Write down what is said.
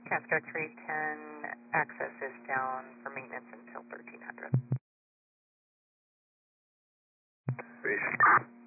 Transco 310, access is down for maintenance until 1300. Peace.